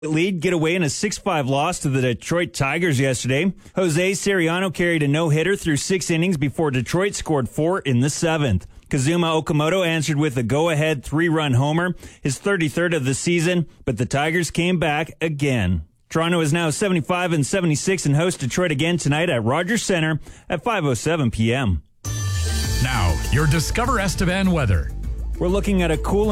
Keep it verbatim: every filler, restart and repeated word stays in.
lead get away in a six five loss to the Detroit Tigers yesterday. Jose Siriano carried a no-hitter through six innings before Detroit scored four in the seventh. Kazuma Okamoto answered with a go-ahead three-run homer, his thirty-third of the season, but the Tigers came back again. Toronto is now seventy-five and seventy-six and hosts Detroit again tonight at Rogers Center at five oh seven p.m. Now, your Discover Estevan weather. We're looking at a cool